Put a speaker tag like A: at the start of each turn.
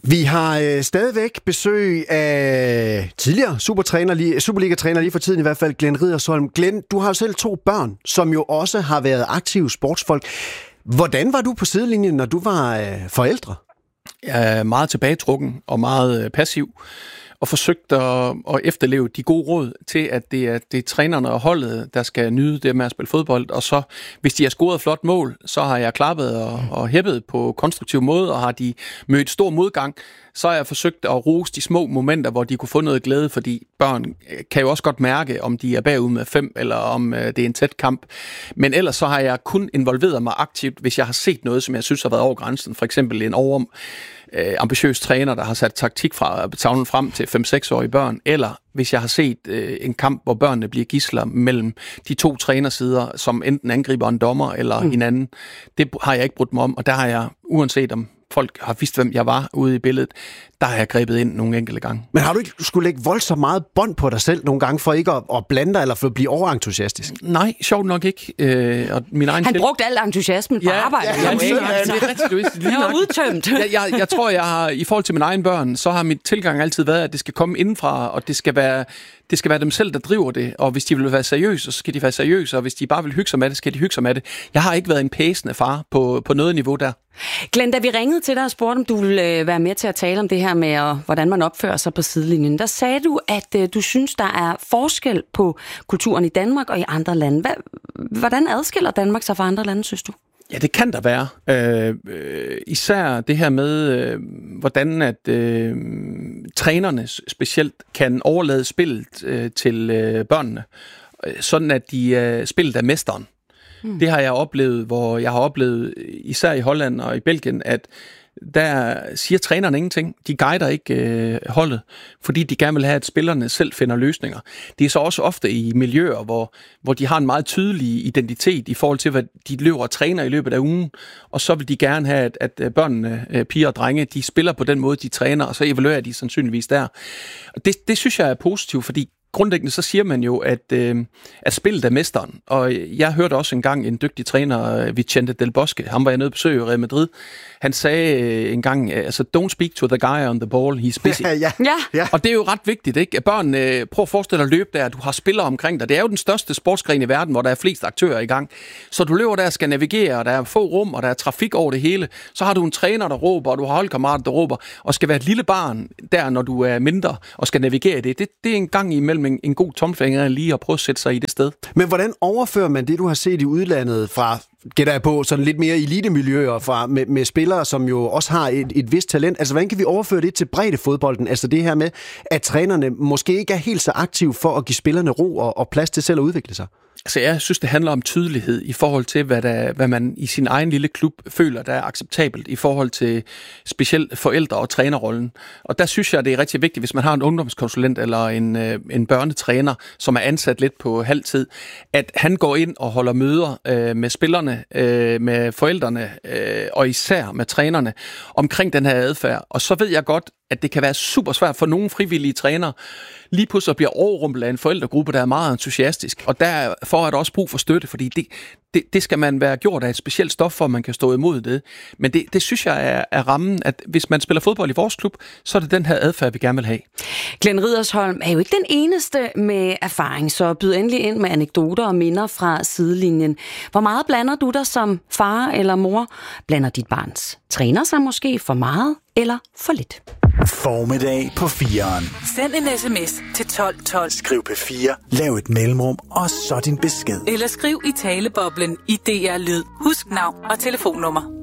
A: Vi har stadigvæk besøg af tidligere Superliga-træner lige for tiden i hvert fald, Glenn Riddersholm. Glenn, du har jo selv 2 børn, som jo også har været aktive sportsfolk. Hvordan var du på sidelinjen, når du var forældre?
B: Jeg er meget tilbagetrukken og meget passiv, og forsøgt at efterleve de gode råd til, at det er trænerne og holdet, der skal nyde det med at spille fodbold. Og så, hvis de har scoret flot mål, så har jeg klappet og hæppet på konstruktiv måde, og har de mødt stor modgang, så har jeg forsøgt at rose de små momenter, hvor de kunne få noget glæde, fordi børn kan jo også godt mærke, om de er bagud med 5, eller om det er en tæt kamp. Men ellers så har jeg kun involveret mig aktivt, hvis jeg har set noget, som jeg synes har været over grænsen. For eksempel en ambitiøs træner, der har sat taktik fra tavlen frem til 5-6-årige børn, eller hvis jeg har set en kamp, hvor børnene bliver gidsler mellem de 2 trænersider, som enten angriber en dommer eller hinanden. Det har jeg ikke brudt mig om, og der har jeg, uanset om folk har vidst, hvem jeg var ude i billedet, der har jeg grebet ind nogle enkelte gange.
A: Men har du ikke skulle lægge voldsomt meget bånd på dig selv nogle gange, for ikke at blande dig, eller for at blive overentusiastisk?
B: Nej, sjovt nok ikke. Og min egen
C: Han brugte al entusiasmen på arbejde.
B: Det
C: var udtømt.
B: Jeg tror, jeg har, i forhold til mine egne børn, så har mit tilgang altid været, at det skal komme indenfra, og det skal være dem selv, der driver det. Og hvis de vil være seriøse, så skal de være seriøse, og hvis de bare vil hygge sig med det, skal de hygge sig med det. Jeg har ikke været en pæsende far på noget niveau der.
C: Glenn, da vi ringede til dig og spurgte, om du ville være med til at tale om det her med, hvordan man opfører sig på sidelinjen, der sagde du, at du synes, der er forskel på kulturen i Danmark og i andre lande. Hvordan adskiller Danmark sig fra andre lande, synes du?
B: Ja, det kan der være. Især det her med, hvordan at trænerne specielt kan overlade spillet til børnene, sådan at spillet er mesteren. Det har jeg oplevet, hvor jeg har oplevet, især i Holland og i Belgien, at der siger trænerne ingenting. De guider ikke holdet, fordi de gerne vil have, at spillerne selv finder løsninger. Det er så også ofte i miljøer, hvor de har en meget tydelig identitet i forhold til, hvad de løber og træner i løbet af ugen, og så vil de gerne have, at børnene, piger og drenge, de spiller på den måde, de træner, og så evaluerer de sandsynligvis der. Og det synes jeg er positivt, fordi grundlæggende så siger man jo, at spillet er mesteren. Og jeg hørte også engang en dygtig træner, Vicente Del Bosque, ham var jeg nede at besøge i Real Madrid. Han sagde engang, altså don't speak to the guy on the ball, he's busy.
C: Ja.
B: Og det er jo ret vigtigt, ikke? Børn, prøv at forestille dig at løbe der, at du har spillere omkring dig. Det er jo den største sportsgren i verden, hvor der er flest aktører i gang. Så du løber der og skal navigere, og der er få rum, og der er trafik over det hele. Så har du en træner, der råber, og du har holdkammerater, der råber, og skal være et lille barn der, når du er mindre, og skal navigere i det. Det er en gang imellem en god tommelfinger lige at prøve at sætte sig i det sted.
A: Men hvordan overfører man det, du har set i udlandet fra, gætter jeg på, sådan lidt mere elitemiljøer med spillere, som jo også har et vist talent? Altså, hvordan kan vi overføre det til breddefodbolden? Altså det her med, at trænerne måske ikke er helt så aktive for at give spillerne ro og plads til selv at udvikle sig?
B: Altså, jeg synes, det handler om tydelighed i forhold til, hvad man i sin egen lille klub føler, der er acceptabelt i forhold til specielt forældre- og trænerrollen. Og der synes jeg, det er rigtig vigtigt, hvis man har en ungdomskonsulent eller en børnetræner, som er ansat lidt på halv tid, at han går ind og holder møder med spillerne, med forældrene og især med trænerne omkring den her adfærd. Og så ved jeg godt, at det kan være super svært for nogle frivillige trænere lige pludselig bliver overrumplet af en forældregruppe, der er meget entusiastisk. Og derfor er der også brug for støtte, fordi det skal man være gjort af et specielt stof, for at man kan stå imod det. Men det synes jeg er rammen, at hvis man spiller fodbold i vores klub, så er det den her adfærd, vi gerne vil have.
C: Glenn Riddersholm er jo ikke den eneste med erfaring, så byd endelig ind med anekdoter og minder fra sidelinjen. Hvor meget blander du dig som far eller mor? Blander dit barns træner sig måske for meget eller for lidt?
D: Formiddag på 4'eren.
E: Send en sms til 1212.
D: Skriv P4, lav et mellemrum, og så din besked.
E: Eller skriv i taleboblen i DR Lyd. Husk navn og telefonnummer.